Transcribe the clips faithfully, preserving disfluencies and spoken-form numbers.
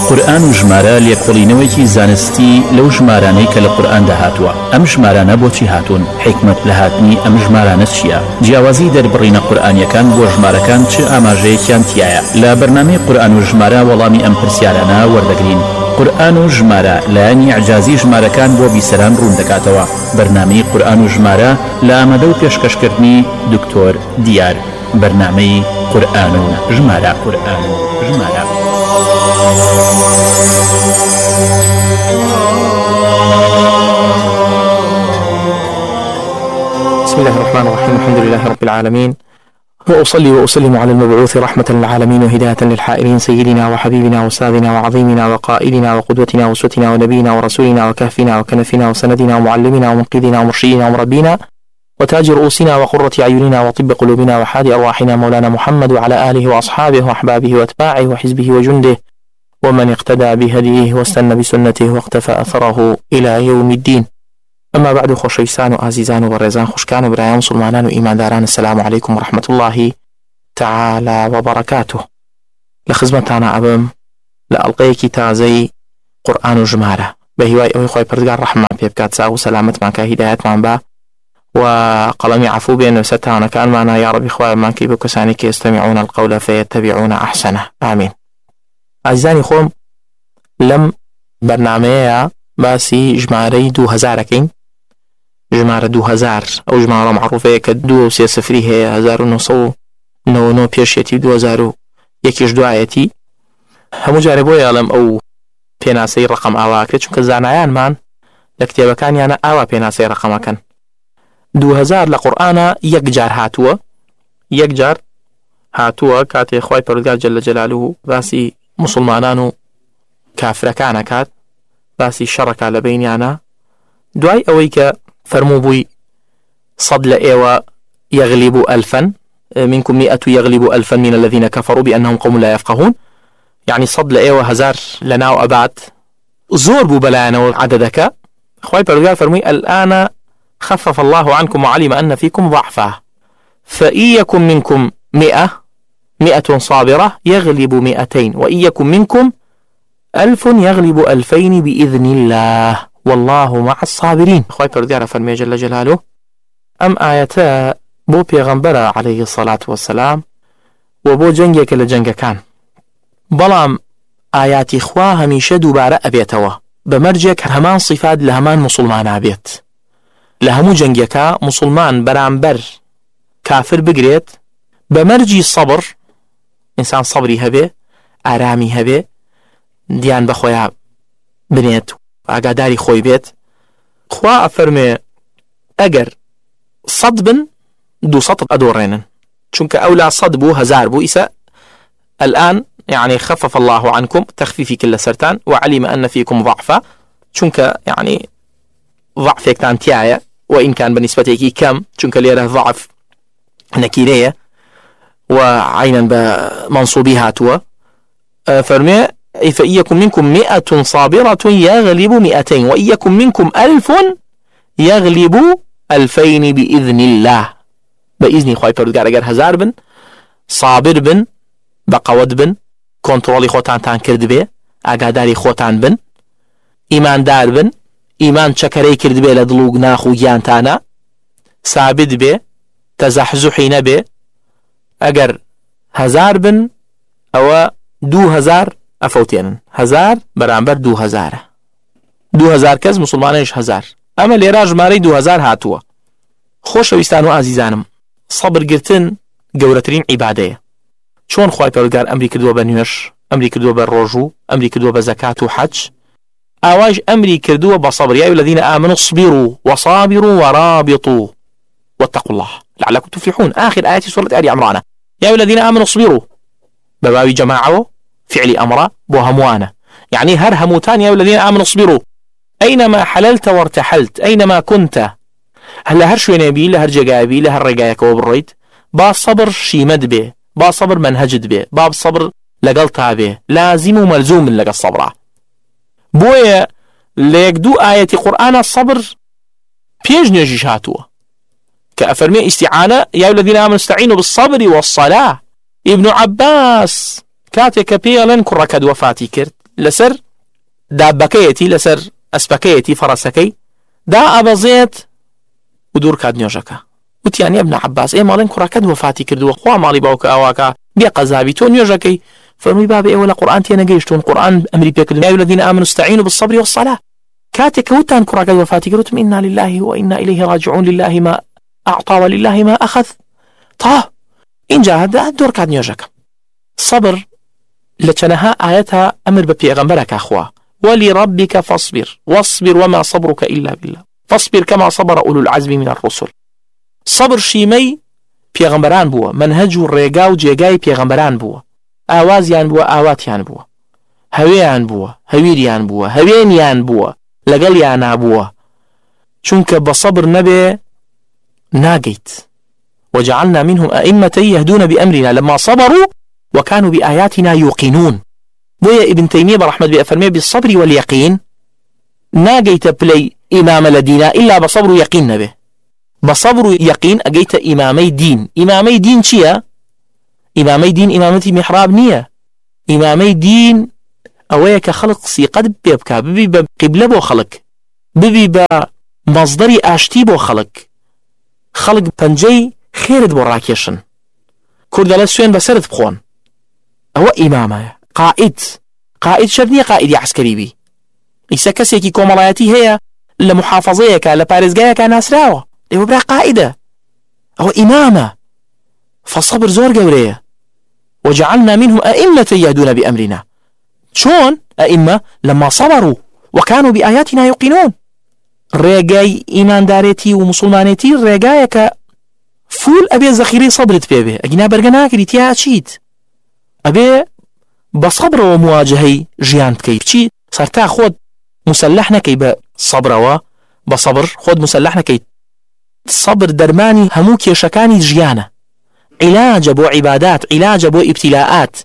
قورئان و ژمارە لێکۆڵینەوەیکی زانستی لەو ژمارانەی کە لە قورئان داهاتووە. ئەم ژمارانە بۆچی هاتوون؟ حکمت لە هاتنی ئەم ژمارانە چییە؟ جیاوازی دەربڕینە قورئانیەکان بۆ ژمارەکان چ ئاماژەیەکیان تایە؟ لە بەرنامەی قورئان و ژمارە وەڵامی ئەم پرسیارانە وەردەگرین. قورئان و ژمارە لایەنی ئەعجازی ژمارەکان بۆ بیسەران ڕوون دەکاتەوە. بەرنامەی قورئان و ژمارە لە ئامادە و پێشکەشکردنی دکتۆر دیار. بەرنامەی قورئان و ژمارە. قورئان و ژمارە. بسم الله الرحمن الرحيم. الحمد لله رب العالمين، وأصلي وأسلم على المبعوث رحمة للعالمين وهداية للحائرين، سيدنا وحبيبنا وأستاذنا وعظيمنا وقائدنا وقدوتنا وأسوتنا ونبينا ورسولنا وكهفنا وكنفنا وسندنا ومعلمنا ومنقذنا ومرشدنا ومربينا وتاج رؤوسنا وقرة أعيننا وطب قلوبنا وحادي أرواحنا مولانا محمد وعلى آله وأصحابه وأحبابه وأتباعه وحزبه وجنده ومن اقتدى بهديه واستنى بسنته واقتفى أثره إلى يوم الدين. أما بعد، خوشيسان وعزيزان وبرزان خوشكان وبرايان مسلمانان وإيمان داران، السلام عليكم ورحمة الله تعالى وبركاته. لخزمتانا أبم لألقيك تازي قرآن وجمارة بهواي أوي خوي پردگار رحمة بيبكات ساو سلامت مانكا هدايات مان با وقلمي عفو بين وستانا كان معنا يا رب إخوة مانكي بكسانك يستمعون القول فيتبعون أحسنه. آمين. عزيزاني خوم لم برنامج باسي جماري دو هزاركين ژمارە دو هزار ئەو ژمارە معروفەیە کە دوو سێ سفری هەیە هەزار و نۆ سەد و نۆ نۆ پێشێتی دو هەزار و یەکیش دوایەتی. هەموو جارێ بۆ یاڵم ئەو پێناسەی ڕقم ئاواکرێت چونکە زانایانمان لە کتێبەکانیانە ئاوا پێناسەی ڕقەمەکەن. دو هزار لە قورئانە یەک جار هاتووە یەک جار هاتووە کاتێ خوای پەروەردگار جەلە جەلالوهو باسی موسڵمانان و کافرەکان ئەکات، باسی شەڕەکە لە بەینیانە، دوای ئەوەی کە فرمو بوي صد لأيوة يغلب ألفا منكم مئة يغلب ألفا من الذين كفروا بأنهم قوم لا يفقهون. يعني صد لأيوة هزار لنا وأبعد زور بو بلانا وعددك. أخوي برجال فرمي الآن خفف الله عنكم وعلم أن فيكم ضعفا فإن يكن منكم مئة مئة صابرة يغلب مئتين وإن يكن منكم ألف يغلب ألفين بإذن الله والله مع الصابرين. خوي پروردگار فرمي جل جلاله ام آياتا بو پیغمبر عليه الصلاة والسلام و بو جنگك لجنگ كان، بلام آياتي خوا هميشه دوباره ابيتوا بمرجك همان صفات لهمان مسلمان ابيت. لهمو جنگك مسلمان برامبر كافر بقريت بمرجي الصبر، انسان صبري هبه آرامي هبه ديان بخويا بنيت ئاگاداری خۆی بێت. خوا ئەفەرمێ ئەگەر سەد بن دوو سەد ئەدۆڕێنن، چونکە ئەولا سەد بوو هەزار بوو. ئیسا الآن يعني خفف الله عنكم تخفيفي كل سرتان وعلم أن فيكم ضعفا، چونكە يعني ضعفێکتان تایە وإن كان بنسبتێکی كم، چونكە لێرە ضعف نەکیرەیە وعينا بمنصوبی هاتووە. فەرمێ فإن يكن منكم مئة صابرة يغلب مئتين وإن يكن منكم ألف يغلب ألفين بإذن الله. بإذن خواهي پروردگار اگر هزار بن صابر بن بقود بن كنترولي خوتان تان کرد بي اگاداري خوتان بن ايمان دار بن ايمان چكري کرد بي لدلوگ ناخو گيان تانا ثابت بي تزحزحي نبي اگر هزار بن او دو هزار أفوتين هزار برامبر دو هزار دو هزار كز مسلمانش هزار. أما ليراج ماري دو هزار هاتوا. خوش ويستانو عزيزانم صبر قرتن قورترين عبادية. شون خواهي پروردگار أمري كردوا بنيوش، أمري كردوا بالرجو، أمري كردوا بزكاة وحج، أواج أمري كردوا بصبر. يا أيها الذين آمنوا اصبروا وصابروا ورابطوا واتقوا الله لعلكم تفلحون. آخر آية سورة آل عمران. يا أيها الذين آمنوا اصبروا بباوي جماعة فعل أمر بوهموانا، يعني هر هموتان. يا الذين آمنوا اصبروا أينما حللت وارتحلت أينما كنت، هلا هر شوي نبي لهر جاقابي لهر رقايك وبريت با صبر شيمد به، با صبر منهجد به، باب صبر لقلتها به، لازم وملزوم لقى الصبر. بويا ليقدو آية قرآن الصبر بيج نجيش هاتوا كأفرمي استعانة. يا الذين آمنوا استعينوا بالصبر والصلاة. ابن عباس كاتك بيلن كركد وفاتي كرت لەسەر دابەکەیەتی لەسەر ئەسپەکەیەتی فەڕەسەکەی دا ئەبەزێت و دوور کات نوێژەکە وتیان ابن عباس ئێ ماڵێن کوڕەکەت وەفاتی کردووە خوا ماڵی باوکە ئاواکە بێ قەزابی تۆ نوێژەکەی فەرمووی بابە ئێوە لە قورئان تێنەگەیشتون قورئان ئەمری پێکردن یا الذين آمنوا استعينوا بالصبر والصلاة كاتك وتان كراكت وفاتي قلتم إنا لله وإنا إليه راجعون لله ما أعطى ولله ما أخذ طه إن جاء هذا الدور كاد نيوجك صبر لتنها آياتها أمر ببيغمبرك أخوة ولربك فاصبر واصبر وما صبرك إلا بالله فاصبر كما صبر أولو العزم من الرسل صبر شيمي بيغمبران بوا منهج الرقاو جيغاي بيغمبران بوا آوازيان بوا آواتيان بوا هويان بوا هويريان بوا هوينيان بوا لەگەڵیان بووە چونکە بە سەبر نەبێ ناگەیت وجعلنا منهم أئمة يهدون بأمرنا لما صبروا وكانوا بآياتنا يوقنون بويا ابن تيمية برحمة بأفرمي بالصبر واليقين ناگەیتە بلي إمام لدينا إلا بصبر ويقين نبه بصبر يقين أجيت إمامي دين إمامي دين چيا إمامي دين إمامتي محراب نية إمامي دين ئەوەیە کە خەڵق سیقەت پێ بکا ببی بە قیبلە بۆ خەڵک ببی بە مەزدەری ئاشتی بۆ خەڵک خەڵک پەنجەی خێرت بۆ ڕاکێشن کورد دەڵێ سوێن بەسەرت بخۆن ئەوە ئیمامایە قائد قائد شەرت نییە قائیدی عەسکەری بی ئیسا کەسێکی کۆمەڵایەتی هەیە لە محافەزەیەکە لە پارێزگایەکە ناسراوە دەیوە برا قائیدە ئەوە ئیمامە فەسەبر زۆر گەورەیە وجعلنا منهم أئمة يهدون بأمرنا شون أئمة لما صبروا وكانوا بآياتنا يوقنون رجاي إيمان دارتي ومسلمانتي رجايك فول أبي ذخيري صبرت فيه به أجنا برجنا كريتيا أشيد أبي بصبر ومواجهي جيانت كيف شيء صرتا خود مسلحنا كي بصبر وبصبر خود مسلحنا كي صبر درماني هموك يشكاني جيانة علاج بو عبادات علاج بو ابتلاءات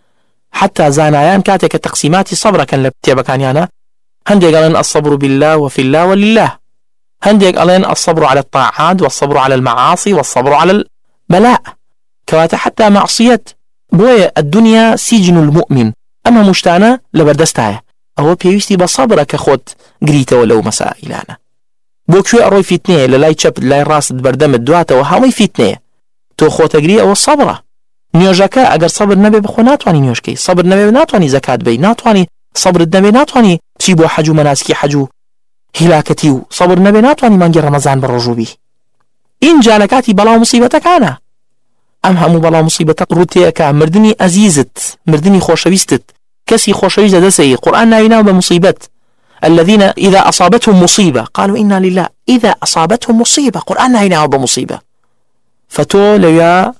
حتى زانایان كاتك تقسيمات صبر كان لبتيبا كان يانا هنديك قالين الصبر بالله وفي الله ولله هنديك قالين الصبر على الطاعات والصبر على المعاصي والصبر على البلاء كواتا حتى معصية بويا الدنيا سجن المؤمن أما مشتانا لبردستايا أهو بيوستي بصبرك خود قريتا ولو مسائلانا بوكوي أروي فيتنية للاي تشب لاي راس بردم الدواتا وهاوي فيتنية تو خوتا قري أو الصبرة نيوجاكا اگر صبر نبي بخو ناتواني نيوجكي صبر نبي ناتواني زكاة بي ناتواني صبر نبي ناتواني تشيبو حجو مناسكي حجو هلاكتيو صبر نبي ناتواني مانجي رمضان بالرجو بي إن جالكاتي بلا مصيبتك أنا أم همو بلا مصيبتك روتيكا مردني أزيزت مردني خوشويستت كسي خوشويزة دسي قرآن ناينا بمصيبت الذين إذا أصابتهم مصيبة قالوا إنا لله إذا أصابتهم مصيبة قرآن ناينا بمصيبة فتو ليا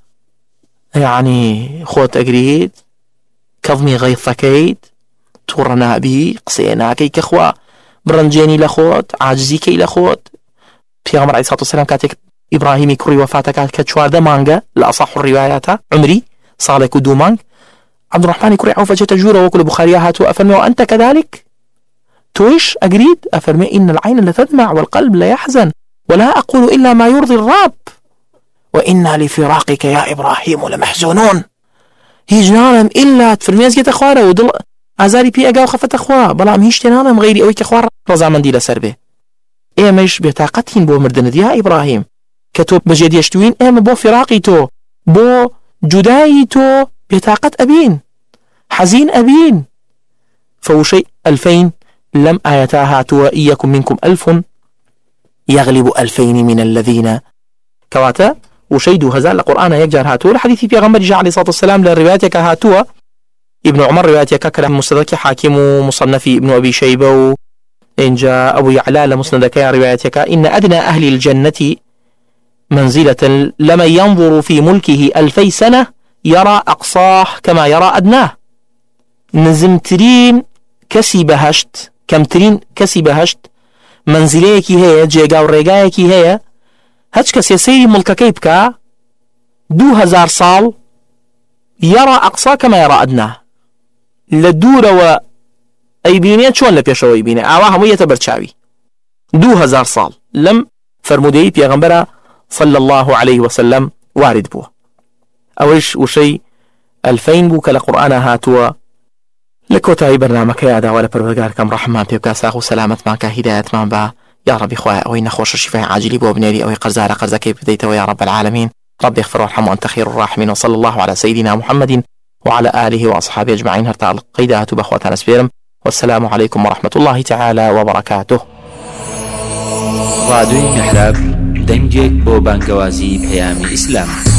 يعني خوت أجريد كظمي غيظكيد تورنا بي قصيناكي كخوا برنجيني لخوت عاجزي كي لخوت في عمر عليه الصلاة والسلام كاتك إبراهيمي كوري وفاتك كتشوار دا مانجا لأصح الروايات عمري صالك ودو مانج عبد الرحمن كوري عوفة جتجورة وكل بخاريها هاتو أفرمي وأنت كذلك تويش أجريد أفرمي إن العين لتدمع والقلب لا يحزن ولا أقول إلا ما يرضي الرب وإنا لفراقك يا إبراهيم لمحزونون هيج نالم إلا تفرميز جيت أخواره ودل أزاري بي أقاو خفت أخواه بلا أم هيج تنالم غيري أويك أخوار رضا من دي لسربه إيه مش بطاقتين بو مردند يا إبراهيم كتو بجد يشتوين إيه بو فراقي تو بو جداي تو بطاقة أبين حزين أبين فوشي ألفين لم آياتها تو إياكم منكم ألف يغلب ألفين من الذين كواتا وشيدوا هزال القرآن يجار هاتوا الحديث في غمر عليه الصلاة والسلام للرواياتك هاتوا ابن عمر رواياتك كلام مستدرك حاكم مصنف ابن أبي شيبة إن جاء أبو يعلى لمسندك رواياتك إن أدنى أهل الجنة منزلة لمن ينظر في ملكه ألفي سنة يرى أقصاه كما يرى أدناه نزمترين كسي بهشت كمترين كسي بهشت منزليكي هي جيغاو ريغايكي هي هەچ کەسێ سەیری مڵکەکەی بکە دوو هەزار ساڵ یەڕا ئەقسا کەما یەڕا ئەدنا لە دوورەوە ئەیبینێ چۆن لە پێشەوە ئەیبینێ ئاوا هەموو یەتە بەرچاوی دوو هەزار ساڵ لەم فەرمودەی پێغەمبەرە صلى الله عليه وسلم وارد بووە ئەوەش وشەی ئەلفەین بوو کە لە قورئانە هاتووە لە کۆتایی بەرنامەکە یاداوە لە پەروەردگارکەم ڕەحمان پێ بکە ساغ و سەلامەتمان کە هیدایەتمان بە یا ربي خويا أوي نخوش شفاء عاجلي بو بنيري أوي قرزارة قرزة كيف بديت يا رب العالمين ربي اغفر وارحم وأنت خير الراحمين وصلى الله على سيدنا محمد وعلى آله وأصحابه أجمعين هرتال قيدات بأخواتنا سبيرم والسلام عليكم ورحمة الله تعالى وبركاته. راديو محراب دنجك بو بانكوازي بيامي إسلام.